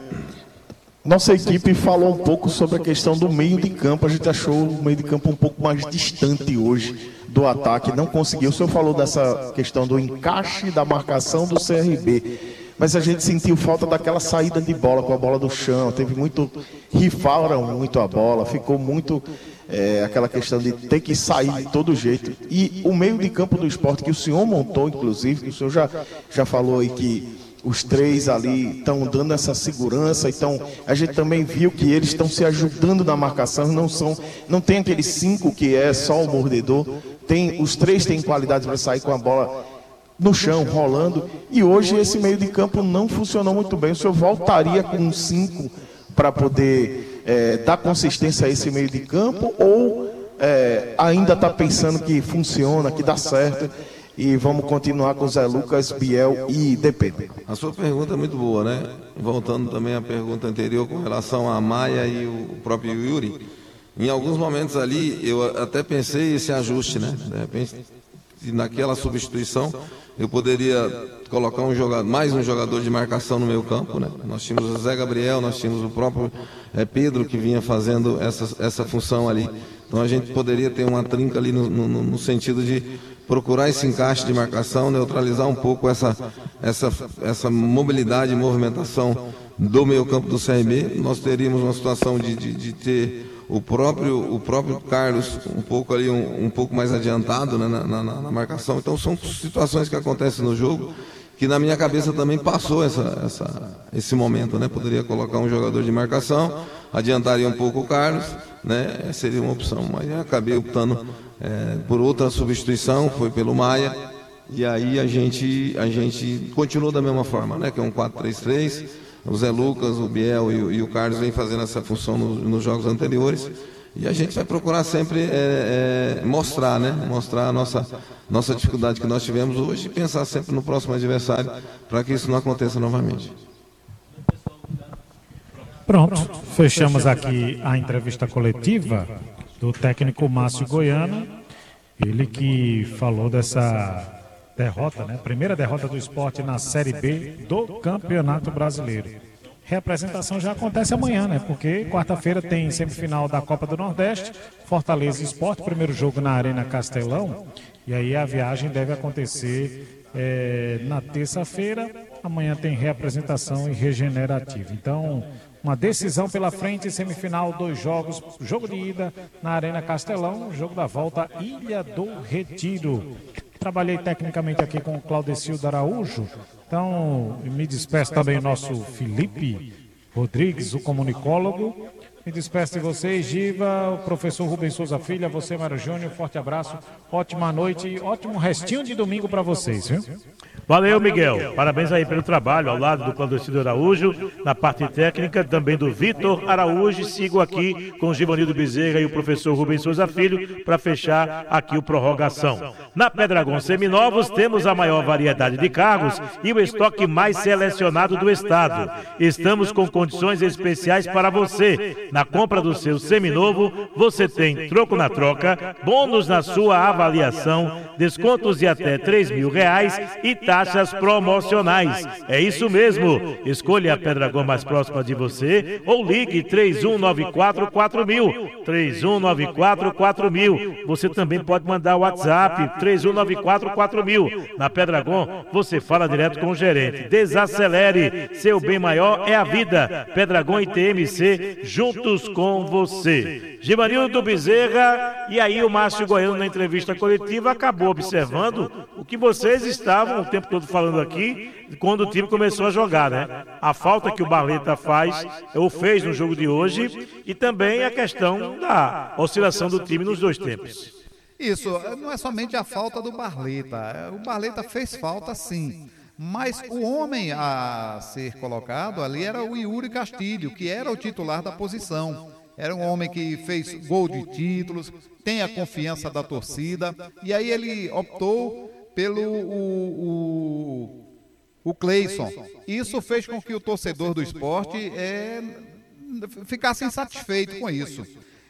Nossa equipe falou um pouco sobre a questão do meio de campo. A gente achou o meio de campo um pouco mais distante hoje do ataque. Não conseguiu. O senhor falou dessa questão do encaixe da marcação do C R B. Mas a gente sentiu falta daquela saída de bola com a bola do chão. Teve muito... Rifaram muito a bola. Ficou muito... É, aquela questão de ter que sair de todo jeito. E o meio de campo do Sport, que o senhor montou, inclusive, que o senhor já, já falou aí que os três ali estão dando essa segurança, então a gente também viu que eles estão se ajudando na marcação, não são, não tem aqueles cinco que é só o mordedor, tem, os três têm qualidade para sair com a bola no chão, rolando, e hoje esse meio de campo não funcionou muito bem. O senhor voltaria com cinco para poder é, dar consistência a esse meio de campo, ou é, ainda está pensando que funciona, que dá certo, e vamos continuar com Zé Lucas, Biel e D P? A sua pergunta é muito boa, né? Voltando também à pergunta anterior com relação a Maia e o próprio Yuri. Em alguns momentos ali, eu até pensei esse ajuste, né? De repente, naquela substituição, eu poderia colocar um jogador, mais um jogador de marcação no meio campo, né? Nós tínhamos o Zé Gabriel, nós tínhamos o próprio é, Pedro, que vinha fazendo essa, essa função ali. Então a gente poderia ter uma trinca ali no, no, no sentido de procurar esse encaixe de marcação, neutralizar um pouco essa, essa, essa mobilidade e movimentação do meio campo do C R B. Nós teríamos uma situação de, de, de ter o próprio, o próprio Carlos um pouco ali, um, um pouco mais adiantado, né, na, na, na marcação. Então são situações que acontecem no jogo, que na minha cabeça também passou essa, essa, esse momento, né? Poderia colocar um jogador de marcação, adiantaria um pouco o Carlos, né? Seria uma opção, mas eu acabei optando é, por outra substituição, foi pelo Maia, e aí a gente, a gente continuou da mesma forma, né? Que é um quatro três três, o Zé Lucas, o Biel e, e o Carlos vêm fazendo essa função no, nos jogos anteriores, e a gente vai procurar sempre é, é, mostrar, né? Mostrar a nossa, nossa dificuldade que nós tivemos hoje e pensar sempre no próximo adversário para que isso não aconteça novamente. Pronto, fechamos aqui a entrevista coletiva do técnico Márcio Goiano, ele que falou dessa derrota, né? Primeira derrota do Sport na Série B do Campeonato Brasileiro. Reapresentação já acontece amanhã, né? Porque quarta-feira tem semifinal da Copa do Nordeste, Fortaleza e Sport, primeiro jogo na Arena Castelão. E aí a viagem deve acontecer é, na terça-feira. Amanhã tem reapresentação e regenerativa. Então, uma decisão pela frente, semifinal, dois jogos. Jogo de ida na Arena Castelão, jogo da volta Ilha do Retiro. Trabalhei tecnicamente aqui com o Claudecildo Araújo. Então, me despeço também o nosso Felipe Rodrigues, o comunicólogo. Me despeço de vocês, Giva, o professor Rubens Souza Filho, a você, Mário Júnior, forte abraço, ótima noite e ótimo restinho de domingo para vocês, viu? Valeu, Miguel. Parabéns aí pelo trabalho ao lado do Claudecildo Araújo, na parte técnica, também do Vitor Araújo. Sigo aqui com o Givanildo Bezerra e o professor Rubens Souza Filho para fechar aqui o Prorrogação. Na Pedragon Seminovos temos a maior variedade de carros e o estoque mais selecionado do estado. Estamos com condições especiais para você. Na compra do seu seminovo, você tem troco na troca, bônus na sua avaliação, descontos de até três mil reais e taxas promocionais. É isso mesmo. Escolha a Pedragon mais próxima de você ou ligue três um nove quatro quatro mil. três um nove quatro quatro mil. Você também pode mandar o WhatsApp três um nove quatro quatro mil. Na Pedragon, você fala direto com o gerente. Desacelere. Seu bem maior é a vida. Pedragon e T M C juntos com você. Givanildo Bezerra, e aí o Márcio Goiano na entrevista coletiva acabou observando o que vocês estavam o tempo todo falando aqui quando o time começou a jogar, né? A falta que o Barleta faz, ou fez no jogo de hoje, e também a questão da oscilação do time nos dois tempos. Isso, não é somente a falta do Barleta. O Barleta fez falta sim. Mas o homem a ser colocado ali era o Yuri Castilho, que era o titular da posição. Era um homem que fez gol de títulos, tem a confiança da torcida, e aí ele optou pelo o, o, o Cleison. Isso fez com que o torcedor do esporte é, ficasse insatisfeito com isso.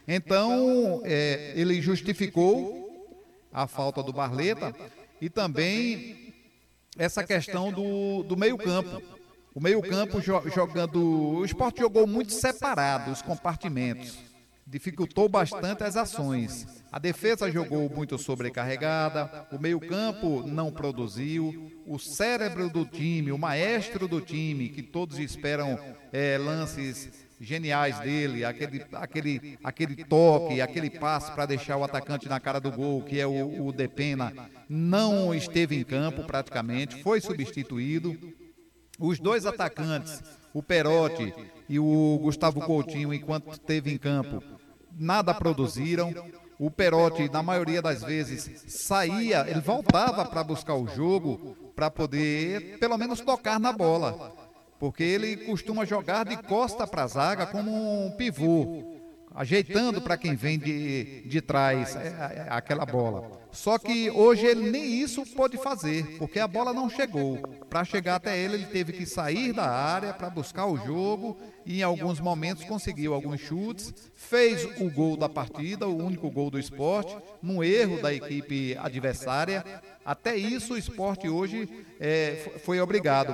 Então, é, ele justificou a falta do Barleta e também essa questão do, do meio-campo. O meio-campo jo, jogando. O esporte jogou muito separado os compartimentos. Dificultou bastante as ações. A defesa jogou muito sobrecarregada. O meio-campo não produziu. O cérebro do time, o maestro do time, que todos esperam é, lances geniais dele, aquele, aquele, aquele toque, aquele passe para deixar o atacante na cara do gol, que é o, o Depena, não esteve em campo praticamente, foi substituído. Os dois atacantes, o Perotti e o Gustavo Coutinho, enquanto esteve em campo, nada produziram. O Perotti, na maioria das vezes, saía, ele voltava para buscar o jogo, para poder, pelo menos, tocar na bola. Porque ele costuma jogar de costa para a zaga como um pivô, ajeitando para quem vem de, de trás é, é, aquela bola. Só que hoje ele nem isso pôde fazer, porque a bola não chegou. Para chegar até ele, ele teve que sair da área para buscar o jogo e em alguns momentos conseguiu alguns chutes, fez o gol da partida, o único gol do esporte, num erro da equipe adversária. Até isso o esporte hoje é, foi obrigado.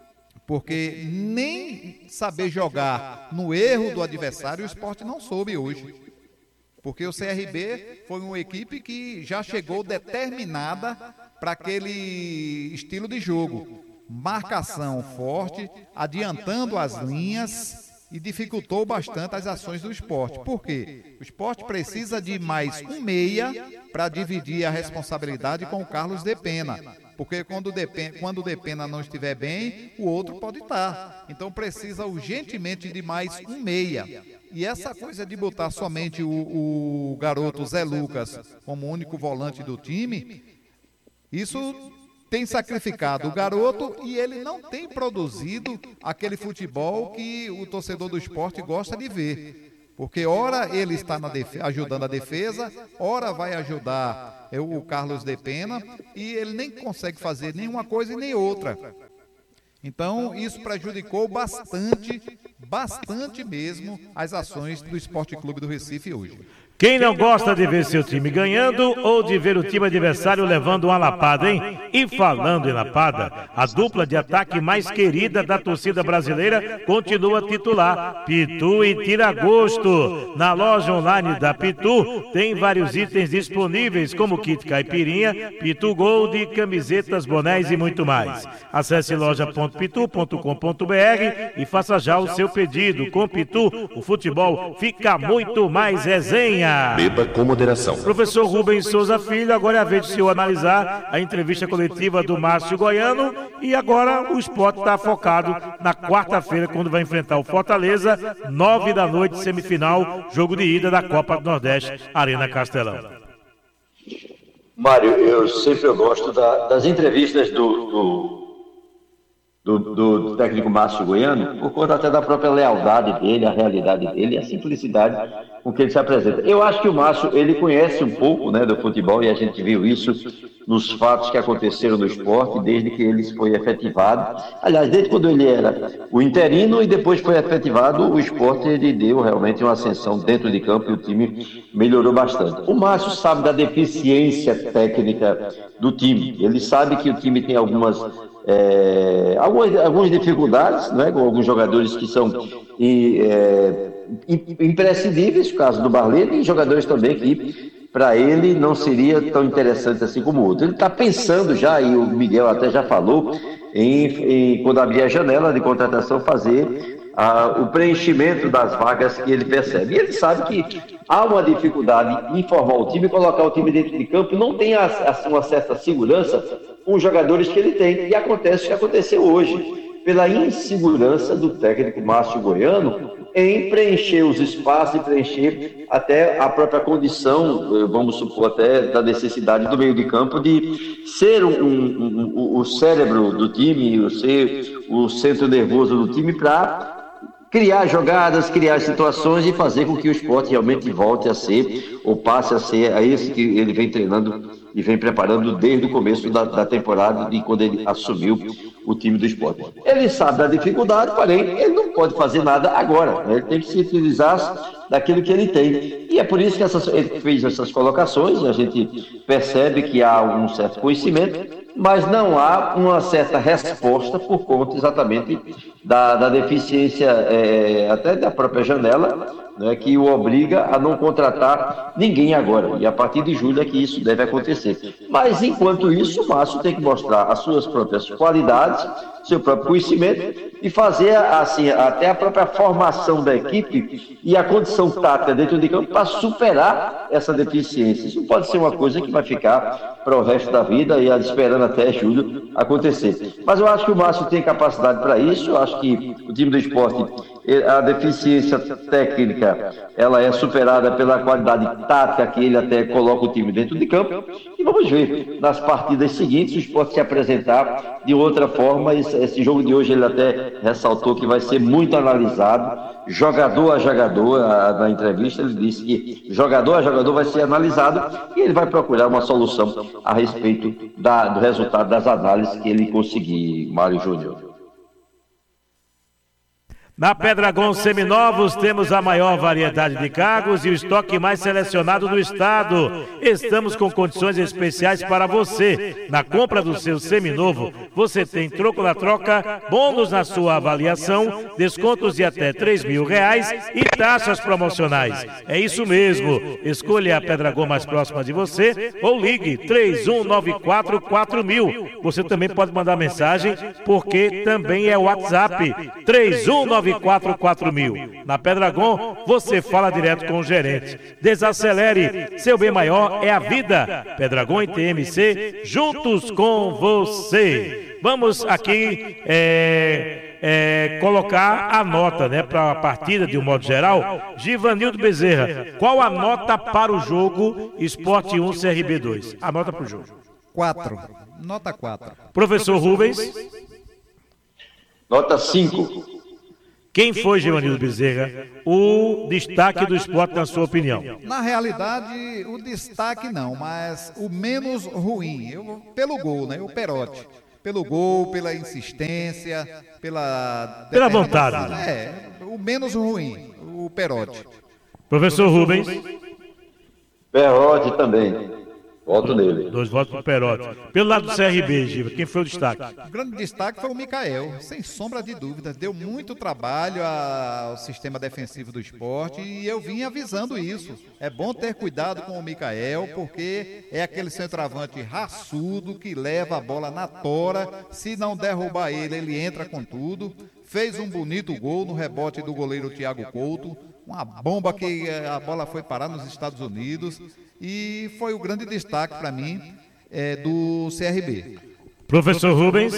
Porque nem saber jogar no erro do adversário o esporte não soube hoje. Porque o C R B foi uma equipe que já chegou determinada para aquele estilo de jogo. Marcação forte, adiantando as linhas e dificultou bastante as ações do esporte. Por quê? O esporte precisa de mais um meia para dividir a responsabilidade com o Carlos Depena. Porque quando o, Depena, quando o Depena não estiver bem, o outro pode estar. Então precisa urgentemente de mais um meia. E essa coisa de botar somente o, o garoto Zé Lucas como único volante do time, isso tem sacrificado o garoto e ele não tem produzido aquele futebol que o torcedor do esporte gosta de ver. Porque ora ele está na defesa, ajudando a defesa, ora vai ajudar o Carlos Depena e ele nem consegue fazer nenhuma coisa e nem outra. Então isso prejudicou bastante, bastante mesmo as ações do Esporte Clube do Recife hoje. Quem não gosta de ver seu time ganhando ou de ver o time adversário levando uma lapada, hein? E falando em lapada, a dupla de ataque mais querida da torcida brasileira continua titular, Pitu e Tiragosto. Na loja online da Pitu tem vários itens disponíveis, como kit caipirinha, Pitu Gold, camisetas, bonés e muito mais. Acesse loja ponto pitu ponto com ponto br e faça já o seu pedido. Com Pitu, o futebol fica muito mais resenha. Beba com moderação. Professor Rubens Souza Filho, agora é a vez de o senhor analisar a entrevista coletiva do Márcio Goiano, e agora o Sport está focado na quarta-feira, quando vai enfrentar o Fortaleza, nove da noite, semifinal, jogo de ida da Copa do Nordeste, Arena Castelão. Mário, eu sempre eu gosto da, das entrevistas do, do, do, do técnico Márcio Goiano, por conta até da própria lealdade dele, a realidade dele e a simplicidade com que ele se apresenta. Eu acho que o Márcio, ele conhece um pouco, né, do futebol, e a gente viu isso nos fatos que aconteceram no esporte, desde que ele foi efetivado. Aliás, desde quando ele era o interino e depois foi efetivado, o esporte ele deu realmente uma ascensão dentro de campo e o time melhorou bastante. O Márcio sabe da deficiência técnica do time. Ele sabe que o time tem algumas, é, algumas, algumas dificuldades, né, com alguns jogadores que são e, é, imprescindíveis, o caso do Barleta, e jogadores também que para ele não seria tão interessante assim como o outro. Ele está pensando já, e o Miguel até já falou, em, em quando abrir a janela de contratação, fazer ah, o preenchimento das vagas que ele percebe. E ele sabe que há uma dificuldade em formar o time, colocar o time dentro de campo, não tem assim, uma certa segurança com os jogadores que ele tem. E acontece o que aconteceu hoje, pela insegurança do técnico Márcio Goiano em preencher os espaços e preencher até a própria condição, vamos supor, até da necessidade do meio de campo de ser um, um, um, o cérebro do time, ser o centro nervoso do time para criar jogadas, criar situações e fazer com que o esporte realmente volte a ser, ou passe a ser, a esse que ele vem treinando e vem preparando desde o começo da, da temporada, de quando ele assumiu o time do esporte. Ele sabe da dificuldade, porém, ele não pode fazer nada agora, né? Ele tem que se utilizar daquilo que ele tem. E é por isso que essas, ele fez essas colocações, e a gente percebe que há um certo conhecimento, mas não há uma certa resposta por conta exatamente da, da deficiência, é, até da própria janela, né, que o obriga a não contratar ninguém agora. E a partir de julho é que isso deve acontecer. Mas, enquanto isso, o Márcio tem que mostrar as suas próprias qualidades, seu próprio conhecimento, e fazer assim, até a própria formação da equipe e a condição tática dentro de campo para superar essa deficiência. Isso pode ser uma coisa que vai ficar para o resto da vida e esperando até julho acontecer. Mas eu acho que o Márcio tem capacidade para isso. Eu acho que o time do esporte, a deficiência técnica, ela é superada pela qualidade tática que ele até coloca o time dentro de campo. E vamos ver nas partidas seguintes o esporte se apresentar de outra forma. Esse jogo de hoje ele até ressaltou que vai ser muito analisado, jogador a jogador. Na entrevista ele disse que jogador a jogador vai ser analisado e ele vai procurar uma solução a respeito da, do resultado das análises que ele conseguir, Mário Júnior. Na Pedragon Seminovos temos a maior variedade de carros e o estoque mais selecionado do estado. Estamos com condições especiais para você. Na compra do seu seminovo, você tem troco na troca, bônus na sua avaliação, descontos de até três mil reais e taxas promocionais. É isso mesmo. Escolha a Pedragon mais próxima de você ou ligue três um nove quatro quatro mil. Você também pode mandar mensagem, porque também é o WhatsApp três um nove quatro quatro mil. Na Pedragon, você fala direto com o gerente. Desacelere, seu bem maior é a vida. Pedragon e T M C, juntos com você. Vamos aqui é, é, colocar a nota, né, para a partida de um modo geral. Givanildo Bezerra, qual a nota para o jogo Sport um C R B dois? A nota para o jogo. quatro. Nota quatro. Professor Rubens. Nota cinco. Quem foi, Givanildo Bezerra, o destaque do esporte, na sua opinião? Na realidade, o destaque não, mas o menos ruim, eu, pelo gol, né? O Perotti. Pelo gol, pela insistência, pela... Pela vontade. É, o menos ruim, o Perotti. Professor Rubens. Perotti também. Voto nele. Dois votos pro Perotti. Pelo lado do C R B, Giba, quem foi o destaque? O grande destaque foi o Micael, sem sombra de dúvidas. Deu muito trabalho ao sistema defensivo do esporte e eu vim avisando isso. É bom ter cuidado com o Micael, porque é aquele centroavante raçudo que leva a bola na tora. Se não derrubar ele, ele entra com tudo. Fez um bonito gol no rebote do goleiro Thiago Couto. Uma bomba que a bola foi parar nos Estados Unidos. E foi o grande destaque para mim é, do C R B. Professor Rubens.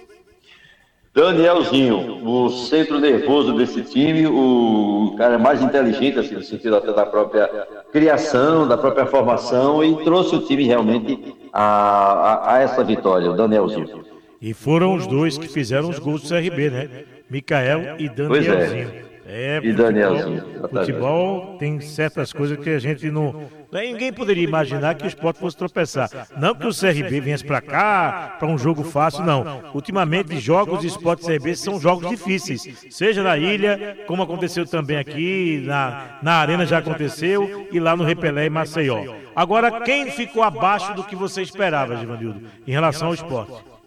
Danielzinho, o centro nervoso desse time, o cara mais inteligente, assim, no sentido até da própria criação, da própria formação, e trouxe o time realmente a, a, a essa vitória, o Danielzinho. E foram os dois que fizeram os gols do C R B, né? Micael e Danielzinho. Pois é. É, e futebol, Danielzinho. Futebol tem certas coisas que a gente não... Ninguém poderia imaginar que o Sport fosse tropeçar. Não que o C R B viesse para cá, para um jogo fácil, não. Ultimamente, jogos de Sport e C R B são jogos difíceis. Seja na ilha, como aconteceu também aqui, na, na Arena já aconteceu, e lá no Repelé e Maceió. Agora, quem ficou abaixo do que você esperava, Givanildo, em relação ao Sport?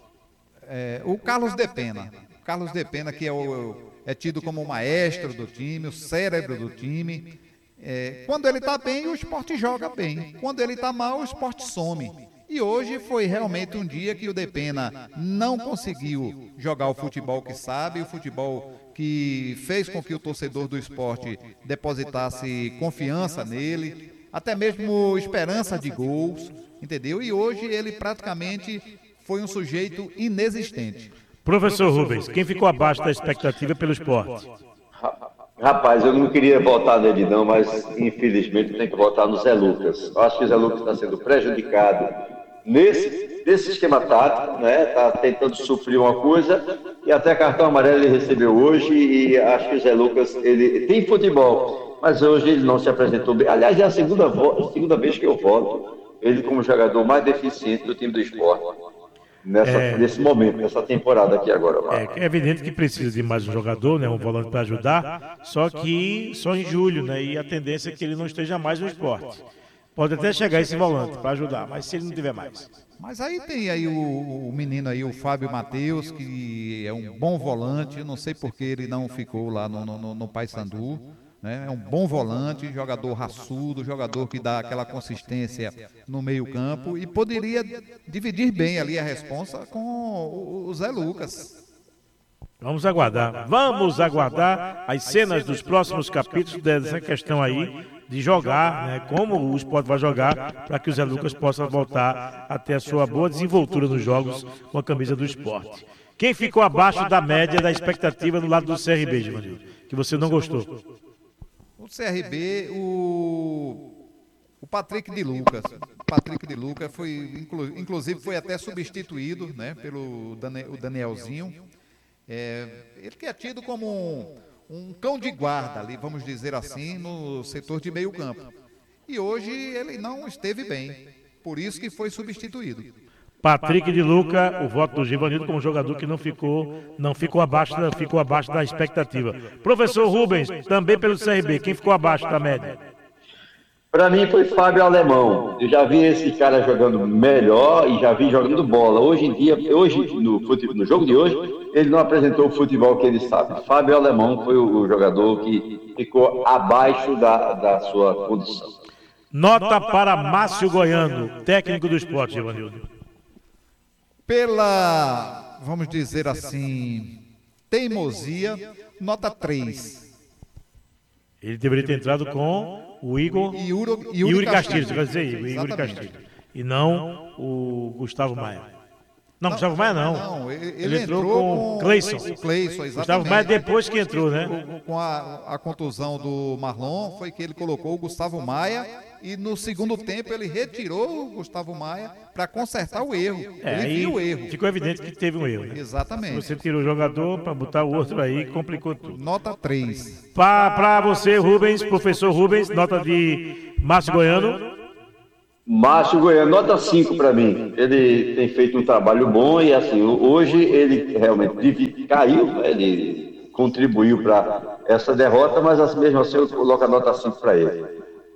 É, o Carlos de Pena. Carlos de Pena, que é o... é tido como o maestro do time, o cérebro do time. É, quando ele está bem, o Sport joga bem. Quando ele está mal, o Sport some. E hoje foi realmente um dia que o Depena não conseguiu jogar o futebol que sabe, o futebol que fez com que o torcedor do Sport depositasse confiança nele, até mesmo esperança de gols, entendeu? E hoje ele praticamente foi um sujeito inexistente. Professor Rubens, quem ficou abaixo da expectativa pelo Sport? Rapaz, eu não queria votar nele não, mas infelizmente tem que votar no Zé Lucas. Eu acho que o Zé Lucas está sendo prejudicado nesse, nesse esquema tático, né? Está tentando suprir uma coisa e até cartão amarelo ele recebeu hoje e acho que o Zé Lucas, ele tem futebol, mas hoje ele não se apresentou bem. Aliás, é a segunda, vo- segunda vez que eu voto ele como jogador mais deficiente do time do Sport. Nessa, é, nesse momento, nessa temporada aqui agora. É, é evidente que precisa de mais um jogador, né, um volante para ajudar, só que só em julho, né, e a tendência é que ele não esteja mais no Esporte. Pode até chegar esse volante para ajudar, mas se ele não tiver mais. Mas aí tem aí o, o menino aí, o Fábio Matheus, que é um bom volante, eu não sei por que ele não ficou lá no, no, no Paysandu. É um bom volante, jogador raçudo, jogador que dá aquela consistência no meio campo e poderia dividir bem ali a responsa com o Zé Lucas. Vamos aguardar, vamos aguardar as cenas dos próximos capítulos dessa questão aí de jogar, né, como o Sport vai jogar para que o Zé Lucas possa voltar a ter a sua boa desenvoltura nos jogos com a camisa do Sport. Quem ficou abaixo da média da expectativa no lado do C R B, Givanildo, que você não gostou? O C R B, o, o Patrick de Lucas. O Patrick de Lucas foi, inclu, inclusive, foi até substituído, né, pelo Dane, o Danielzinho. É, ele que é tido como um, um cão de guarda ali, vamos dizer assim, no setor de meio campo. E hoje ele não esteve bem, por isso que foi substituído. Patrick de Luca, o voto do Givanildo como jogador que não ficou, não ficou abaixo, da, ficou abaixo da expectativa. Professor Rubens, também pelo C R B, quem ficou abaixo da média? Para mim foi Fábio Alemão. Eu já vi esse cara jogando melhor e já vi jogando bola. Hoje em dia, hoje no, futebol, no jogo de hoje, ele não apresentou o futebol que ele sabe. Fábio Alemão foi o jogador que ficou abaixo da, da sua condição. Nota para Márcio Goiano, técnico do Sport, Givanildo. Pela, vamos dizer assim, teimosia, nota três. Ele deveria ter entrado com o Igor e Yuri, Yuri, Yuri Castilho, quer dizer, o Yuri Castilho. E não o Gustavo Maia. Não, não Gustavo Maia não. não ele, ele, ele entrou, entrou com o Cleison. O Cleison, exatamente. Gustavo Maia depois que entrou, né? Com a, a contusão do Marlon, foi que ele colocou o Gustavo Maia. E no segundo tempo ele retirou o Gustavo Maia para consertar o erro. É, ele viu o erro. Ficou evidente que teve um erro. Né? Exatamente. Você tirou o jogador para botar o outro aí, complicou tudo. Nota três. Para você, Rubens, professor Rubens, nota de Márcio Goiano. Márcio Goiano, nota cinco para mim. Ele tem feito um trabalho bom e assim, hoje ele realmente caiu, ele contribuiu para essa derrota, mas assim, mesmo assim eu coloco a nota cinco para ele.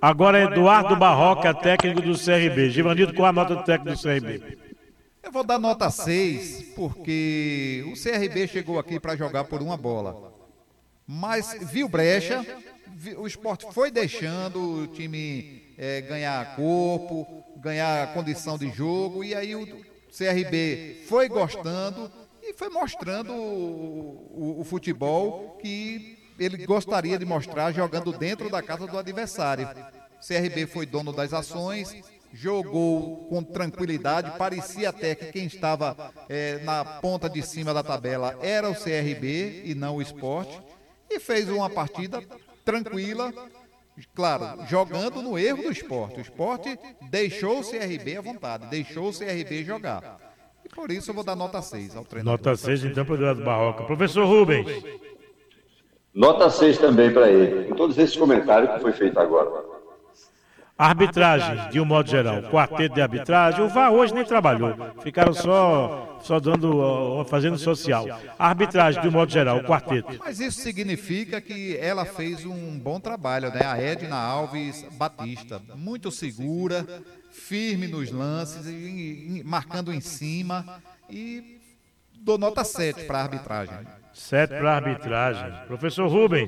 Agora é Eduardo Barroca, técnico do C R B. Givanildo, qual a nota do técnico do C R B? Eu vou dar nota seis, porque o C R B chegou aqui para jogar por uma bola. Mas viu brecha, o Sport foi deixando o time é, ganhar corpo, ganhar condição de jogo, e aí o C R B foi gostando e foi mostrando o, o, o futebol que ele gostaria de mostrar jogando dentro da casa do adversário. O C R B foi dono das ações, jogou com tranquilidade, parecia até que quem estava é, na ponta de cima da tabela era o C R B e não o Sport, e fez uma partida tranquila, claro, jogando no erro do Sport. O Sport deixou o C R B à vontade, deixou o C R B jogar. E por isso eu vou dar nota seis ao treinador. Nota seis, então, para o Eduardo Barroca. Professor Rubens. Nota seis também para ele, com todos esses comentários que foi feito agora. Arbitragem, de um modo geral, quarteto de arbitragem, o V A R hoje nem trabalhou, ficaram só, só dando, fazendo social. Arbitragem, de um modo geral, o quarteto. Mas isso significa que ela fez um bom trabalho, né? A Edna Alves Batista, muito segura, firme nos lances, marcando em cima, e dou nota sete para a arbitragem. sete para a arbitragem. Professor Rubens.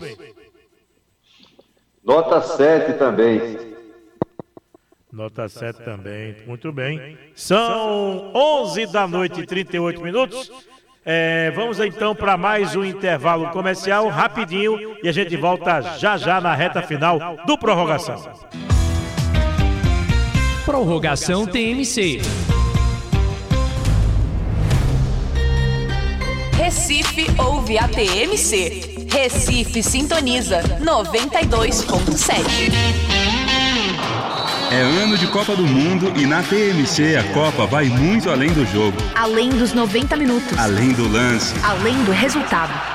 Nota sete também. Nota sete também, muito bem. São onze da noite e trinta e oito minutos. É, vamos então para mais um intervalo comercial, rapidinho, e a gente volta já já na reta final do Prorrogação. Prorrogação T M C. Recife ouve a T M C. Recife sintoniza noventa e dois ponto sete. É ano de Copa do Mundo e na T M C a Copa vai muito além do jogo. Além dos noventa minutos. Além do lance. Além do resultado.